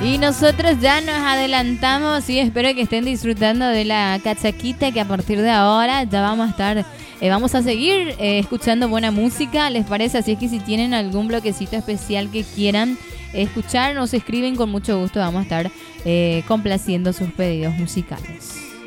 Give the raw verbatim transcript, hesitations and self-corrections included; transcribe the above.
Y nosotros ya nos adelantamos y espero que estén disfrutando de la cachaquita, que a partir de ahora ya vamos a estar, eh, vamos a seguir eh, escuchando buena música, ¿les parece? Así es que si tienen algún bloquecito especial que quieran escuchar, nos escriben, con mucho gusto vamos a estar eh, complaciendo sus pedidos musicales.